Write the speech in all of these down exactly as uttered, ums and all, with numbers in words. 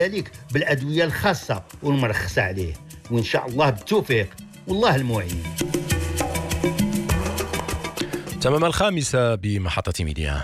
ذلك بالأدوية الخاصة والمرخصة عليه، وإن شاء الله بالتوفيق والله المعين. تمام الخامسة بمحطة ميديا.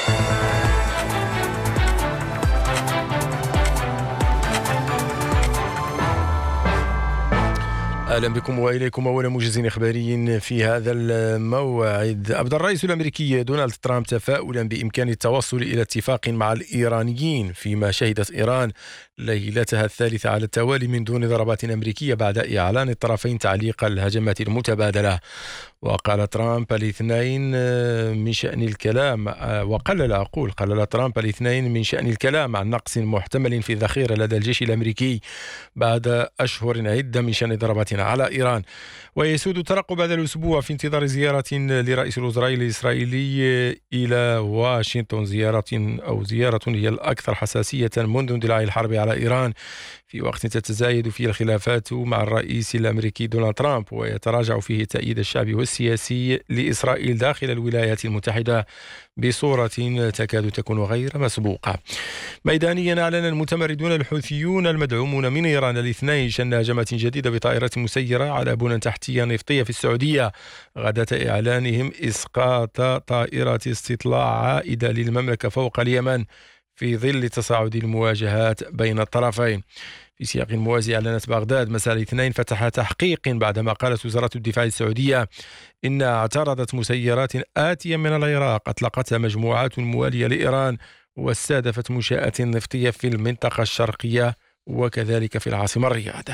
أهلا بكم وإليكم أول موجز إخباري في هذا الموعد. أبدى الرئيس الأمريكي دونالد ترامب تفاؤلا بإمكان التوصل إلى اتفاق مع الإيرانيين، فيما شهدت إيران ليلتها الثالثة على التوالي من دون ضربات أمريكية بعد إعلان الطرفين تعليق الهجمات المتبادلة. وقال ترامب الاثنين من شأن الكلام وقلل أقول قلل ترامب الاثنين من شأن الكلام عن نقص محتمل في الذخيرة لدى الجيش الأمريكي بعد أشهر عدة من شأن ضربات على إيران. ويسود الترقب هذا الأسبوع في انتظار زيارة لرئيس الوزراء الإسرائيلي إلى واشنطن، زيارة أو زيارة هي الأكثر حساسية منذ اندلاع الحرب على إيران، في وقت تتزايد فيه الخلافات مع الرئيس الأمريكي دونالد ترامب ويتراجع فيه التأييد الشعبي والسياسي لإسرائيل داخل الولايات المتحدة بصورة تكاد تكون غير مسبوقة. ميدانيا أعلن المتمردون الحوثيون المدعومون من إيران الاثنين شن هجمات جديدة بطائرات مسيرة على بنى تحتية نفطية في السعودية غداة إعلانهم إسقاط طائرة استطلاع عائدة للمملكة فوق اليمن في ظل تصاعد المواجهات بين الطرفين. في سياق موازي أعلنت بغداد مساء الاثنين فتح تحقيق بعدما قالت وزارة الدفاع السعودية إنها اعترضت مسيرات آتية من العراق أطلقتها مجموعات موالية لإيران واستهدفت منشآت نفطية في المنطقة الشرقية وكذلك في العاصمة الرياض.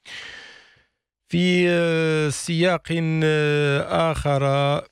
في سياق آخر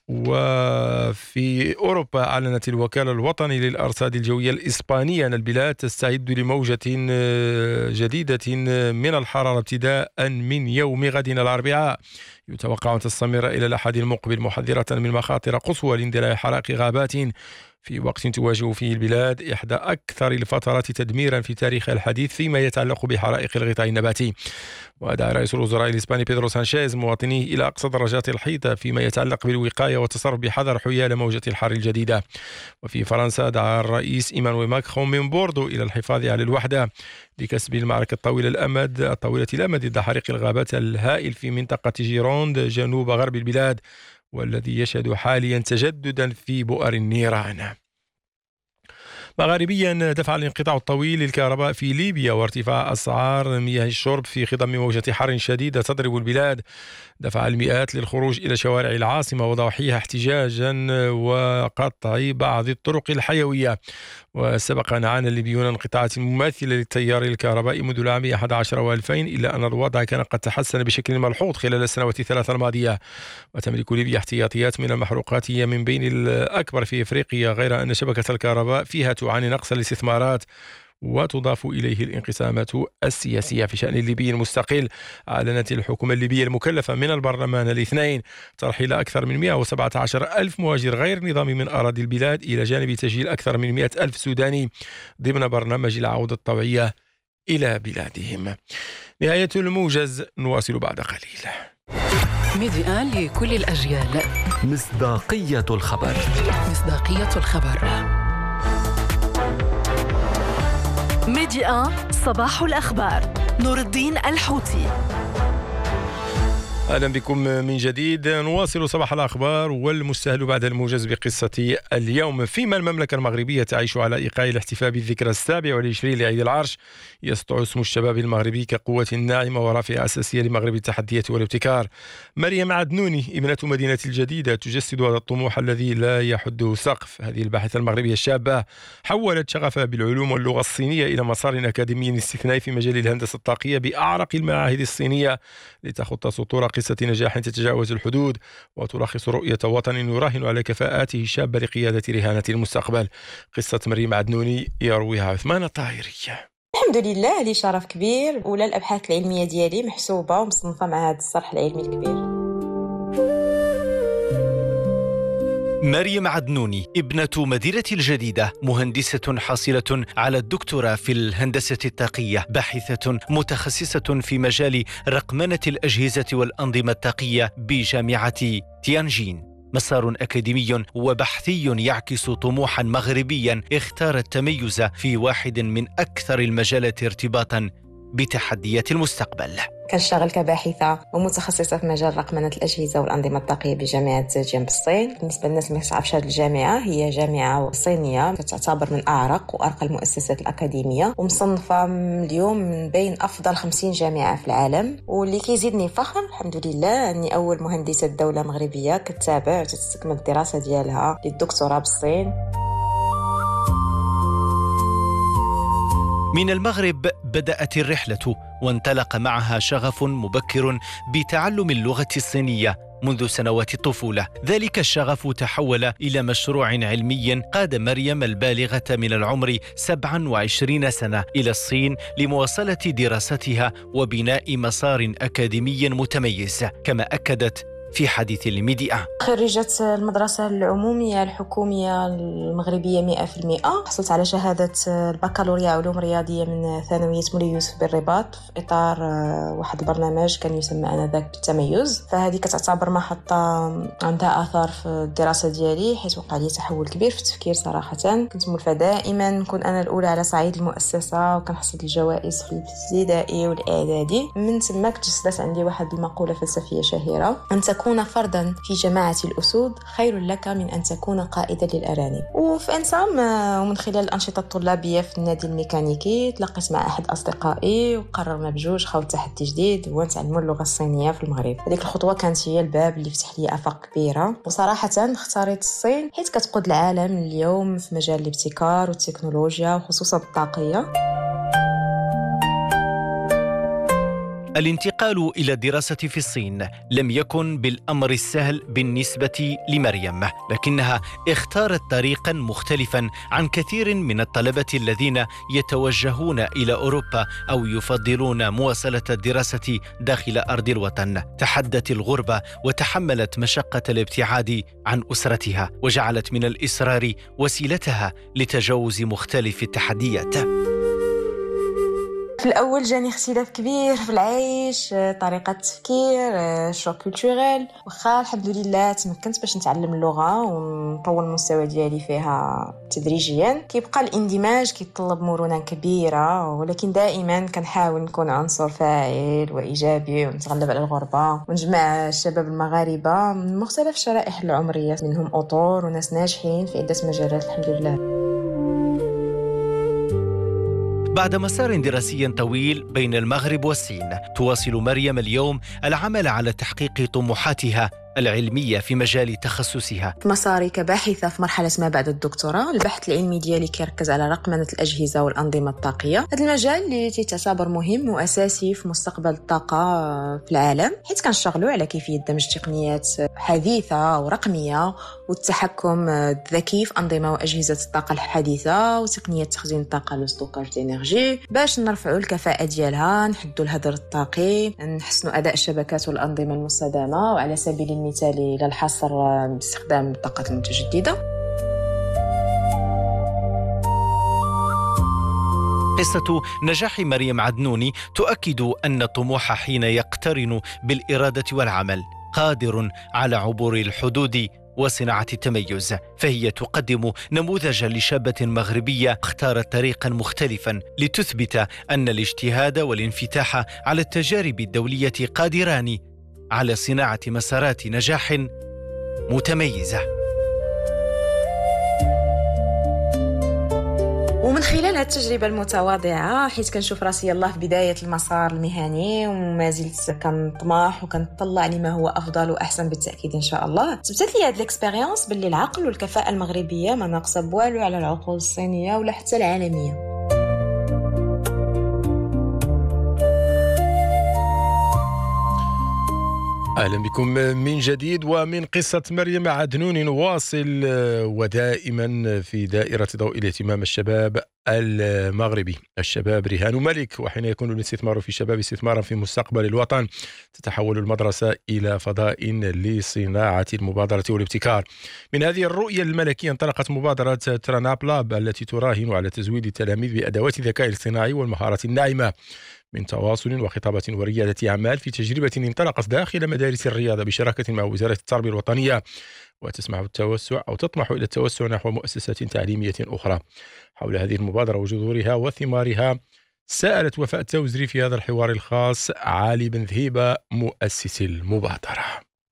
وفي أوروبا أعلنت الوكالة الوطنية للأرصاد الجوية الإسبانية أن البلاد تستعد لموجة جديدة من الحرارة ابتداء من يوم غد الأربعاء، يتوقع أن تستمر إلى الأحد المقبل، محذرة من مخاطر قصوى لاندلاع حرائق غابات في وقت تواجه فيه البلاد إحدى أكثر الفترات تدميرا في تاريخها الحديث فيما يتعلق بحرائق الغطاء النباتي. ودعا رئيس الوزراء الإسباني بيدرو سانشيز مواطنيه إلى أقصى درجات الحيطة فيما يتعلق بالوقاية والتصرف بحذر حيال موجة الحر الجديدة. وفي فرنسا دعا الرئيس إيمانويل ماكرون من بوردو إلى الحفاظ على الوحدة لكسب المعركة الطويلة الأمد الطويلة الأمد ضد حريق الغابات الهائل في منطقة جيروند جنوب غرب البلاد، والذي يشهد حاليا تجددا في بؤر النيران. مغاربيا دفع الانقطاع الطويل للكهرباء في ليبيا وارتفاع أسعار مياه الشرب في خضم موجة حر شديدة تضرب البلاد دفع المئات للخروج إلى شوارع العاصمة وضواحيها احتجاجا وقطع بعض الطرق الحيوية. وسبق أن عانى الليبيون انقطاعات مماثلة للتيار الكهربائي منذ العام أحد عشر وألفين، إلا أن الوضع كان قد تحسن بشكل ملحوظ خلال السنوات الثلاث الماضية. وتملك ليبيا احتياطيات من المحروقات هي من بين الأكبر في إفريقيا، غير أن شبكة الكهرباء فيها تعاني نقص الاستثمارات. وتضاف إليه الانقسامات السياسية. في شأن الليبي المستقل، أعلنت الحكومة الليبية المكلفة من البرلمان الاثنين ترحيل أكثر من مئة وسبعة عشر ألف مهاجر غير نظامي من أراضي البلاد، إلى جانب تسجيل أكثر من مئة ألف سوداني ضمن برنامج العودة الطوعية إلى بلادهم. نهاية الموجز، نواصل بعد قليل. ميديا لكل الأجيال، مصداقية الخبر. مصداقية الخبر. ميديا صباح الأخبار، نور الدين الحوتي. أهلا بكم من جديد، نواصل صباح الأخبار والمستهل بعد الموجز بقصة اليوم. فيما المملكة المغربية تعيش على إيقاع الاحتفال بالذكرى السابع والعشرين لعيد العرش، يسطع اسم الشباب المغربي كقوة ناعمة ورافعة أساسية لمغرب التحديات والابتكار. مريم عدنوني ابنة مدينة الجديدة تجسد هذا الطموح الذي لا يحده سقف. هذه الباحثة المغربية الشابة حولت شغفها بالعلوم واللغة الصينية إلى مسار أكاديمي استثنائي في مجال الهندسة الطاقية بأعرق المعاهد الصينية، لتخط سطور قصة نجاح تتجاوز الحدود وتلخص رؤية وطن يراهن على كفاءاته الشابة لقيادة رهانة المستقبل. قصة مريم عدنوني يرويها عثمان الطاهري. الحمد لله، لي شرف كبير، ولا الأبحاث العلمية ديالي محسوبة ومصنفة مع هذا الصرح العلمي الكبير. مريم عدنوني ابنة مدينة الجديدة، مهندسة حاصلة على الدكتوراه في الهندسة الطاقية، باحثة متخصصة في مجال رقمنة الأجهزة والأنظمة الطاقية بجامعة تيانجين. مسار أكاديمي وبحثي يعكس طموحا مغربيا اختار التميز في واحد من أكثر المجالات ارتباطا بتحديات المستقبل. كنشتغل كباحثة ومتخصصة في مجال رقمنة الأجهزة والأنظمة الطاقية بجامعة زيجيان بالصين. بالنسبة للناس اللي ما تعرفش هذه الجامعة، هي جامعة صينية تعتبر من أعرق وأرقى المؤسسات الأكاديمية، ومصنفة اليوم من بين أفضل خمسين جامعة في العالم. واللي كيزيدني فخر الحمد لله أني أول مهندسة دولة مغربية كتتابع وتستكمل الدراسة ديالها للدكتوراه بالصين. من المغرب بدأت الرحلة، وانطلق معها شغف مبكر بتعلم اللغة الصينية منذ سنوات الطفولة. ذلك الشغف تحول إلى مشروع علمي قاد مريم البالغة من العمر سبعة وعشرين سنة إلى الصين لمواصلة دراستها وبناء مسار أكاديمي متميز، كما أكدت في حديث لميديا. خريجة المدرسة العمومية الحكومية المغربية مئة في المئة. حصلت على شهادة البكالوريا علوم رياضية من ثانوية مولاي يوسف بالرباط في إطار واحد البرنامج كان يسمى آنذاك بالتميز. فهذه كتعتبر محطة عندها آثار في الدراسة ديالي، حيث وقع لي تحول كبير في التفكير صراحة. كنت مولفة دائما نكون أنا الأولى على صعيد المؤسسة، وكنحصل الجوائز في الابتدائي والإعدادي. من ثم تجسدت عندي واحد المقولة فلسفية شهيرة: أن تكون فردا في جماعة الأسود خير لك من أن تكون قائدا للأرانب. وفي انسام ومن خلال الأنشطة الطلابية في النادي الميكانيكي تلقيت مع أحد أصدقائي وقررنا بجوج خوض تحدي جديد هو نتعلموا اللغة الصينية في المغرب. هذيك الخطوة كانت هي الباب اللي فتح لي آفاق كبيرة، وصراحة اختاريت الصين حيث كتقود العالم اليوم في مجال الابتكار والتكنولوجيا وخصوصا الطاقية. الانتقال إلى الدراسة في الصين لم يكن بالأمر السهل بالنسبة لمريم، لكنها اختارت طريقا مختلفا عن كثير من الطلبة الذين يتوجهون إلى أوروبا أو يفضلون مواصلة الدراسة داخل أرض الوطن. تحدت الغربة وتحملت مشقة الابتعاد عن أسرتها، وجعلت من الإصرار وسيلتها لتجاوز مختلف التحديات. في الأول جاني اختلاف كبير في العيش، طريقة التفكير، شوك كولتوريل. وخا الحمد لله تمكنت باش نتعلم اللغة ونطور المستوى ديالي فيها تدريجيا. كيبقى الاندماج كيتطلب مرونة كبيرة، ولكن دائما كنحاول نكون عنصر فاعل وإيجابي ونتغلب على الغربة ونجمع الشباب المغاربة من مختلف الشرائح العمرية، منهم أطور وناس ناجحين في عدة مجالات الحمد لله. بعد مسار دراسي طويل بين المغرب والصين، تواصل مريم اليوم العمل على تحقيق طموحاتها العلمية في مجال تخصصها. مساري كباحثة في مرحلة ما بعد الدكتوراه، البحث العلمي ديالي كيركز على رقمنة الأجهزة والأنظمة الطاقية. هذا المجال اللي تعتبر مهم وأساسي في مستقبل الطاقة في العالم، حيث كنشتغلوا على كيفية دمج تقنيات حديثة ورقمية والتحكم الذكي في أنظمة وأجهزة الطاقة الحديثة وتقنية تخزين الطاقة لستوكاج دينيرجي باش نرفعوا الكفاءة ديالها، نحدوا الهدر الطاقي، نحسنوا أداء الشبكات والأنظمة المستدامة، وعلى سبيل المثالي للحصر باستخدام الطاقة المتجددة. قصة نجاح مريم عدنوني تؤكد أن الطموح حين يقترن بالإرادة والعمل قادر على عبور الحدود وصناعة التميز. فهي تقدم نموذجا لشابة مغربية اختارت طريقا مختلفا لتثبت أن الاجتهاد والانفتاح على التجارب الدولية قادران على صناعة مسارات نجاح متميزة. ومن خلال هذه التجربة المتواضعة، حيث كنشوف راسي يلاه في بداية المسار المهني وما زلت كنطمح وكنطلع لما هو أفضل وأحسن بالتأكيد إن شاء الله، تثبتت لي هذه الإكسبيرينس باللي العقل والكفاءة المغربية ما ناقصة بوالو على العقول الصينية ولا حتى العالمية. أهلا بكم من جديد. ومن قصة مريم عدنوني نواصل، ودائما في دائرة ضوء الاهتمام الشباب المغربي. الشباب رهان ملك، وحين يكون الاستثمار في الشباب استثمارا في مستقبل الوطن تتحول المدرسة إلى فضاء لصناعة المبادرة والابتكار. من هذه الرؤية الملكية انطلقت مبادرة تراناب لاب التي تراهن على تزويد التلاميذ بأدوات الذكاء الاصطناعي والمهارات الناعمة من تواصل وخطابة وريادة أعمال في تجربة انطلقت داخل مدارس الرياضة بشراكة مع وزارة التربية الوطنية، وتسمح التوسع أو تطمح إلى التوسع نحو مؤسسات تعليمية أخرى. حول هذه المبادرة وجذورها وثمارها سألت وفاء التوزري في هذا الحوار الخاص علي بن ذهيبة مؤسس المبادرة.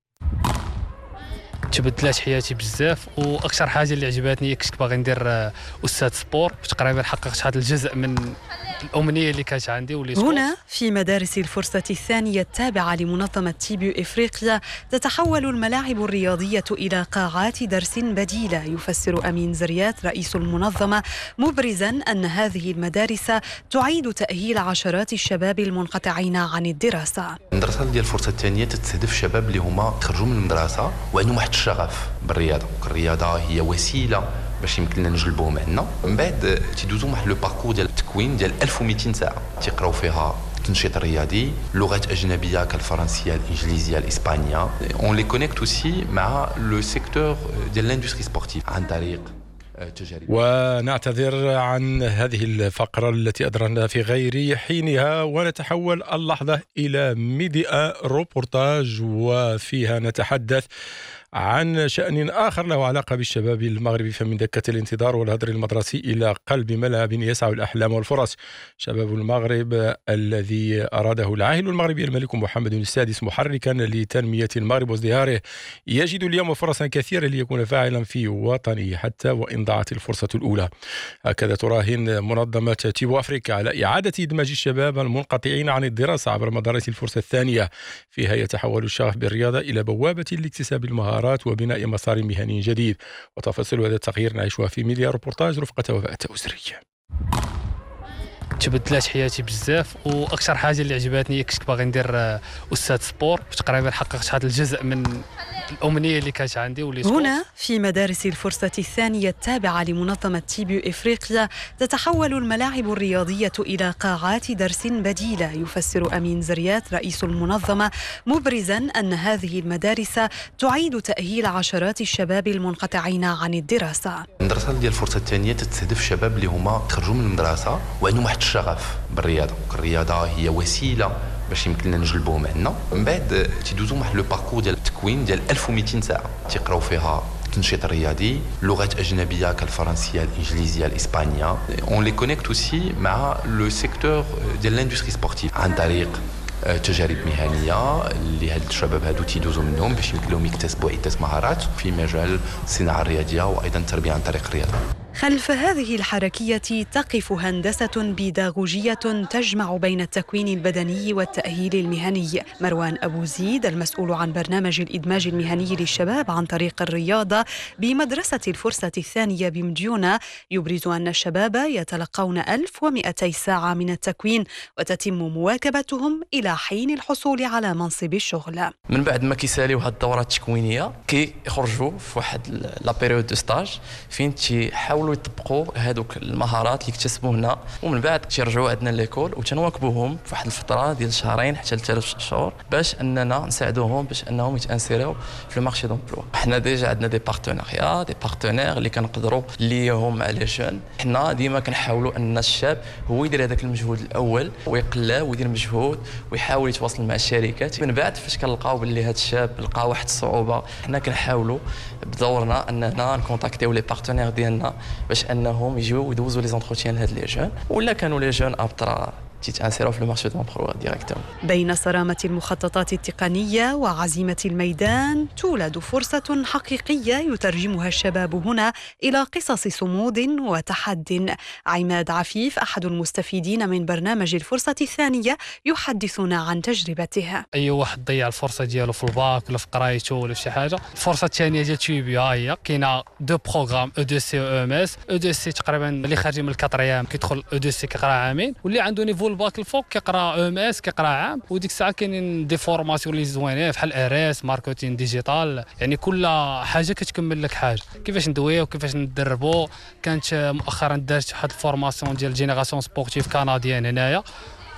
تبدلات حياتي بزاف، واكثر حاجه اللي عجبتني كنت باغي ندير استاذ سبور، تقريبا حققت هذا الجزء من الامنيه اللي كانت عندي. ولي هنا في مدارس الفرصه الثانيه التابعه لمنظمه تيبيو افريقيا تتحول الملاعب الرياضيه الى قاعات درس بديله، يفسر امين زريات رئيس المنظمه مبرزا ان هذه المدارس تعيد تاهيل عشرات الشباب المنقطعين عن الدراسه. المدرسه ديال الفرصه الثانيه تستهدف الشباب اللي هما تخرجوا من المدرسه وعندهم واحد الشغف بالرياضه، الرياضه هي وسيله باش يمكن لنا نجلبوهم عندنا. من بعد تيدوزو واحد لو باركور ديال التكوين ديال ألف ومئتين ساعه تيقراو فيها التنشيط الرياضي، لغات اجنبيه كالفرنسيه الانجليزيه الاسبانيه. اون لي كونيكت اوسي مع لو سيكتور ديال لاندستري سبورتيف عن طريق تجارب. ونعتذر عن هذه الفقرة التي أدرنا في غير حينها، ونتحول اللحظة إلى ميديا روبورتاج، وفيها نتحدث عن شأن آخر له علاقة بالشباب المغربي، فمن دكة الانتظار والهدر المدرسي إلى قلب ملعب يسعى الأحلام والفرص. شباب المغرب الذي أراده العاهل المغربي الملك محمد السادس محركا لتنمية المغرب وازدهاره يجد اليوم فرصا كثيرة ليكون فاعلا في وطنه حتى وإن ضاعت الفرصة الأولى. هكذا تراهن منظمة تيبو أفريقيا على إعادة إدماج الشباب المنقطعين عن الدراسة عبر مدارس الفرصة الثانية، فيها يتحول الشغف بالرياضة إلى بوابة لاكتساب المهارات وبناء مسار مهني جديد. وتفاصيل هذا التغيير نعيشها في ميديا روبورتاج رفقة وفاء التوزري. تبدلات حياتي بزاف، واكثر حاجه اللي عجبتني كنت باغي ندير استاذ سبور، تقريبا حققت هذا الجزء من الامنيه اللي كانت عندي. ولي هنا في مدارس الفرصه الثانيه التابعه لمنظمه تيبيو افريقيا تتحول الملاعب الرياضيه الى قاعات درس بديله، يفسر امين زريات رئيس المنظمه مبرزا ان هذه المدارس تعيد تاهيل عشرات الشباب المنقطعين عن الدراسه. المدرسه ديال الفرصه الثانيه تستهدف الشباب اللي هما تخرجوا من المدرسه وعندهم واحد الشغف بالرياضه، الرياضه هي وسيله باش يمكن لنا نجلبوهم عندنا. من بعد تيدوزو واحد لو باركور ديال التكوين ديال ألف ومئتين ساعه تيقراو فيها التنشيط الرياضي، لغات اجنبيه كالفرنسيه الانجليزيه الاسبانيه. اون لي كونيكت اوسي مع لو سيكتور ديال لاندستري سبورتيف عن طريق تجارب مهنيه اللي هاد الشباب هادو تيدوزو منهم باش يمكن لهم يكتسبوا عده مهارات في مجال الصناعه الرياضيه وايضا التربيه عن طريق الرياضه. خلف هذه الحركية تقف هندسة بيداغوجية تجمع بين التكوين البدني والتأهيل المهني. مروان أبو زيد المسؤول عن برنامج الإدماج المهني للشباب عن طريق الرياضة بمدرسة الفرصة الثانية بمديونة يبرز أن الشباب يتلقون ألف ومئتي ساعة من التكوين وتتم مواكبتهم إلى حين الحصول على منصب الشغل. من بعد ما كيساليو هاد الدورات التكوينية كيخرجوا في واحد لا بيريود دو ستاج فين تيحاولوا يطبقوا هذوك المهارات اللي اكتسبوا هنا، ومن بعد تيرجعوا عندنا ليكول وتنواكبوهم في واحد الفتره ديال شهرين حتى لثلاث شهور باش اننا نساعدوهم باش انهم يتانسيريو في المارشي دومبلوا. حنا ديجا عندنا دي بارتنيريا دي بارتنير اللي كنقدروا اللي هما لي جون. حنا ديما كنحاولوا ان الشاب هو يدير هذاك المجهود الاول ويقلاه ويدير مجهود ويحاول يتواصل مع الشركات. من بعد فاش كنلقاو باللي هذا الشاب لقى واحد الصعوبه، حنا كنحاولوا بدورنا اننا نكونتاكتيو لي بارتنير ديالنا باش انهم يجيو يدوزوا لي زونتروتيان لهاد لي جون، ولا كانوا لي جون ابطرا تيتانسيروا في المارشي دومبلوا ديريكتوم. بين صرامة المخططات التقنية وعزيمة الميدان تولد فرصة حقيقية يترجمها الشباب هنا إلى قصص صمود وتحد. عماد عفيف أحد المستفيدين من برنامج الفرصة الثانية يحدثنا عن تجربته. أي واحد ضيع الفرصة ديالو في الباك ولا في قرايته ولا في شي حاجة، الفرصة الثانية ديال تيبيو هي كاينة دو بروغرام او دو سي او ام اس. او دو سي تقريبا اللي خارج من الكاتريام كيدخل او دو سي كيقرا عامين، واللي عنده نيفو الباك الفوق كيقرا او ام اس كيقرا عام. وديك الساعه كاينين دي فورماسيون اللي زوينين بحال ار اس ماركتين ديجيتال، يعني كل حاجه كتكمل لك حاجه كيفاش ندويو وكيفاش ندربوا. كانت مؤخرا دارت واحد الفورماسيون ديال جينيراسيون سبورتيف كنديان هنايا،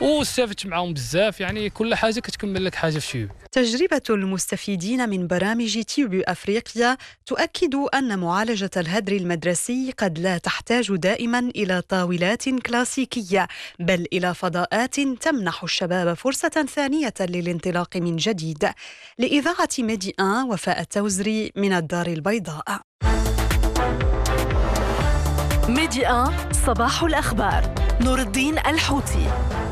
واستفدت معاهم بزاف. يعني كل حاجه كتكمل لك حاجه في تيوبي. تجربة المستفيدين من برامج تيوبي أفريقيا تؤكد أن معالجة الهدر المدرسي قد لا تحتاج دائما إلى طاولات كلاسيكية، بل إلى فضاءات تمنح الشباب فرصة ثانية للانطلاق من جديد. لإذاعة ميدي آن، وفاء التوزري من الدار البيضاء. ميدي آن صباح الأخبار، نور الدين الحوتي.